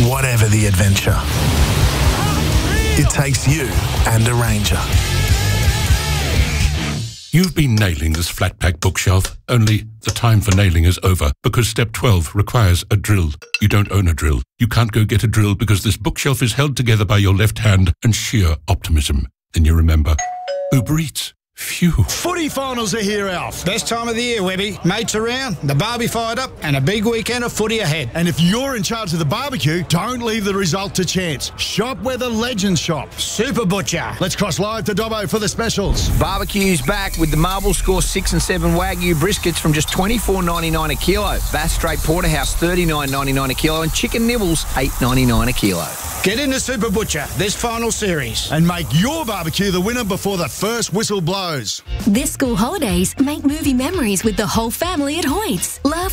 Whatever the adventure, it takes you and a Ranger. You've been nailing this flat-pack bookshelf, only the time for nailing is over because step 12 requires a drill. You don't own a drill. You can't go get a drill because this bookshelf is held together by your left hand and sheer optimism. Then you remember, Uber Eats. Phew. Footy finals are here, Alf. Best time of the year, Webby. Mates around, the barbie fired up, and a big weekend of footy ahead. And if you're in charge of the barbecue, don't leave the result to chance. Shop where the legends shop. Super Butcher. Let's cross live to Dobbo for the specials. Barbecue's back with the Marble Score 6 and 7 Wagyu briskets from just $24.99 a kilo. Bass Strait Porterhouse $39.99 a kilo, and chicken nibbles $8.99 a kilo. Get into Super Butcher this final series. And make your barbecue the winner before the first whistle blows. This school holidays, make movie memories with the whole family at Hoyts. Love